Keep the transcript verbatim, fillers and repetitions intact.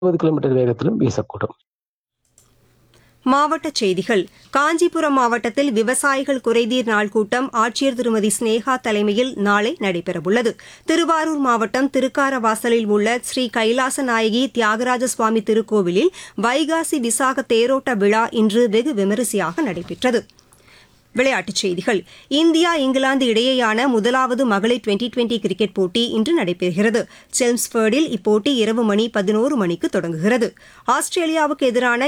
இருபது கிலோமீட்டர் வேகத்திலும் வீசக்கூடும். மாவட்டச் செய்திகள். காஞ்சிபுரம் மாவட்டத்தில் விவசாயிகள் குறைதீர் நாள் கூட்டம் ஆட்சியர் திருமதி ஸ்னேகா தலைமையில் நாளை நடைபெறவுள்ளது. திருவாரூர் மாவட்டம் திருக்காரவாசலில் உள்ள ஸ்ரீ கைலாச நாயகி தியாகராஜ சுவாமி திருக்கோவிலில் வைகாசி விசாக தேரோட்ட விழா இன்று வெகு விமரிசையாக நடைபெற்றது. விளையாட்டுச் செய்திகள். இந்தியா இங்கிலாந்து இடையேயான முதலாவது மகளிர் டுவெண்டி டுவெண்டி கிரிக்கெட் போட்டி இன்று நடைபெறுகிறது. செல்ம்ஸ்பர்டில் இப்போட்டி இரவு மணி பதினோரு மணிக்கு தொடங்குகிறது. ஆஸ்திரேலியாவுக்கு எதிரான